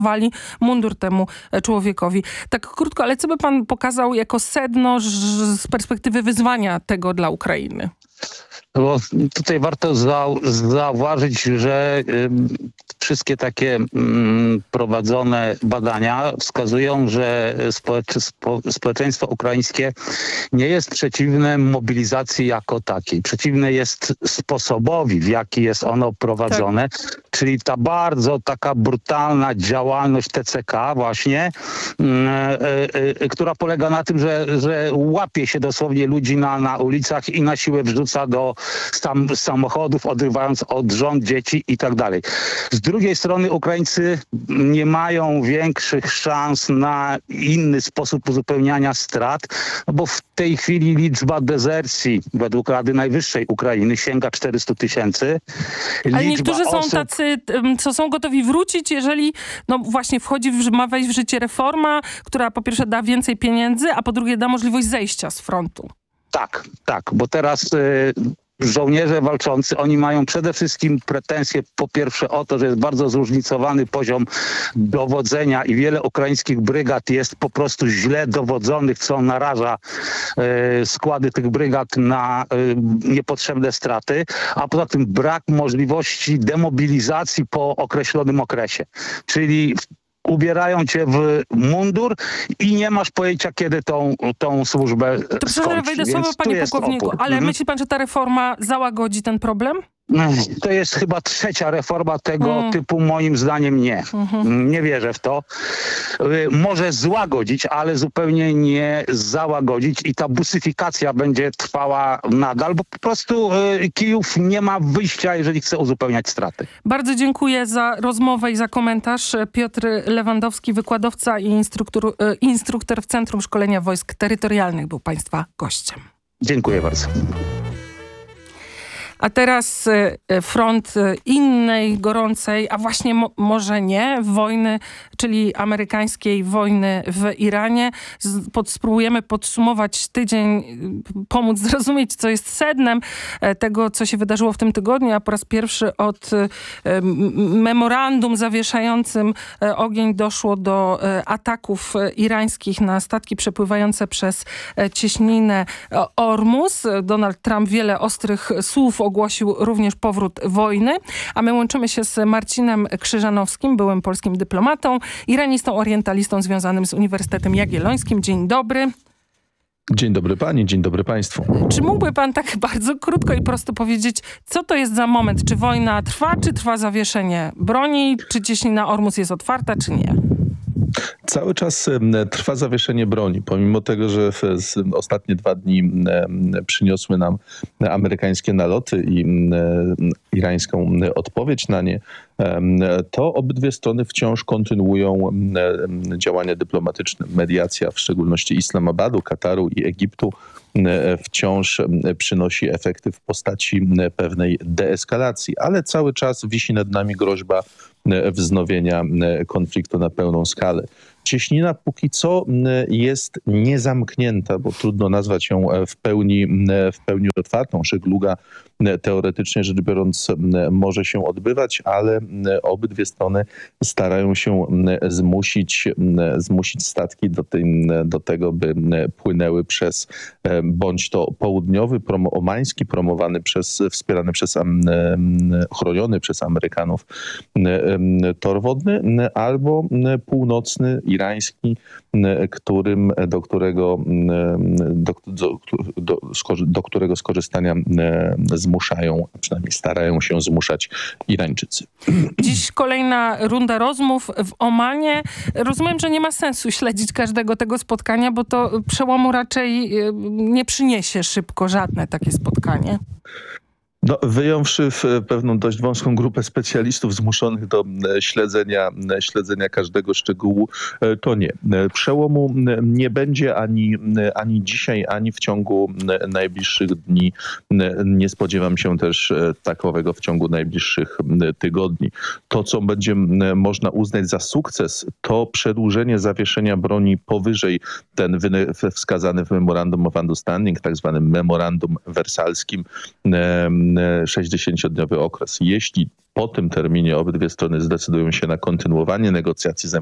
wali mundur temu człowiekowi. Tak krótko, ale co by pan pokazał jako sedno z perspektywy wyzwania tego dla Ukrainy? Bo tutaj warto zauważyć, że wszystkie takie prowadzone badania wskazują, że społeczeństwo ukraińskie nie jest przeciwne mobilizacji jako takiej. Przeciwne jest sposobowi, w jaki jest ono prowadzone, czyli ta bardzo taka brutalna działalność TCK właśnie, która polega na tym, że łapie się dosłownie ludzi na ulicach i na siłę wrzuca do samochodów, odrywając od żon, dzieci i tak dalej. Z drugiej strony Ukraińcy nie mają większych szans na inny sposób uzupełniania strat, no bo w tej chwili liczba dezercji według Rady Najwyższej Ukrainy sięga 400 000. Ale niektórzy są tacy, co są gotowi wrócić, jeżeli no właśnie ma wejść w życie reforma, która po pierwsze da więcej pieniędzy, a po drugie da możliwość zejścia z frontu. Tak, bo teraz żołnierze walczący, oni mają przede wszystkim pretensje po pierwsze o to, że jest bardzo zróżnicowany poziom dowodzenia i wiele ukraińskich brygad jest po prostu źle dowodzonych, co naraża składy tych brygad na niepotrzebne straty, a poza tym brak możliwości demobilizacji po określonym okresie. Czyli ubierają cię w mundur i nie masz pojęcia, kiedy tą służbę skończyć. Wejdę słowo, panie pułkowniku, ale myśli pan, że ta reforma załagodzi ten problem? To jest chyba trzecia reforma tego typu, moim zdaniem nie. Nie wierzę w to. Może złagodzić, ale zupełnie nie załagodzić i ta busyfikacja będzie trwała nadal, bo po prostu Kijów nie ma wyjścia, jeżeli chce uzupełniać straty. Bardzo dziękuję za rozmowę i za komentarz. Piotr Lewandowski, wykładowca i instruktor w Centrum Szkolenia Wojsk Terytorialnych, był państwa gościem. Dziękuję bardzo. A teraz front innej, gorącej, a właśnie może nie, wojny, czyli amerykańskiej wojny w Iranie. Spróbujemy podsumować tydzień, pomóc zrozumieć, co jest sednem tego, co się wydarzyło w tym tygodniu, a po raz pierwszy od memorandum zawieszającym ogień doszło do ataków irańskich na statki przepływające przez cieśninę Ormus. Donald Trump wiele ostrych słów ogłosił również powrót wojny, a my łączymy się z Marcinem Krzyżanowskim, byłym polskim dyplomatą, iranistą, orientalistą związanym z Uniwersytetem Jagiellońskim. Dzień dobry. Dzień dobry pani, dzień dobry państwu. Czy mógłby pan tak bardzo krótko i prosto powiedzieć, co to jest za moment? Czy wojna trwa, czy trwa zawieszenie broni? Czy cieśnina Ormus jest otwarta, czy nie? Cały czas trwa zawieszenie broni, pomimo tego, że ostatnie 2 dni przyniosły nam amerykańskie naloty i irańską odpowiedź na nie, to obydwie strony wciąż kontynuują działania dyplomatyczne. Mediacja, w szczególności Islamabadu, Kataru i Egiptu, wciąż przynosi efekty w postaci pewnej deeskalacji, ale cały czas wisi nad nami groźba wznowienia konfliktu na pełną skalę. Cieśnina póki co jest niezamknięta, bo trudno nazwać ją w pełni otwartą. Żegluga teoretycznie rzecz biorąc może się odbywać, ale obydwie strony starają się zmusić statki do tego, by płynęły przez bądź to południowy, omański, wspierany chroniony przez Amerykanów tor wodny, albo północny, irański, do którego skorzystania zmuszają, a przynajmniej starają się zmuszać Irańczycy. Dziś kolejna runda rozmów w Omanie. Rozumiem, że nie ma sensu śledzić każdego tego spotkania, bo to przełomu raczej nie przyniesie szybko żadne takie spotkanie. No, wyjąwszy pewną dość wąską grupę specjalistów zmuszonych do śledzenia każdego szczegółu, to nie. Przełomu nie będzie ani dzisiaj, ani w ciągu najbliższych dni. Nie spodziewam się też takowego w ciągu najbliższych tygodni. To, co będzie można uznać za sukces, to przedłużenie zawieszenia broni powyżej ten wskazany w Memorandum of Understanding, tak zwanym memorandum wersalskim, 60-dniowy okres. Jeśli po tym terminie obydwie strony zdecydują się na kontynuowanie negocjacji z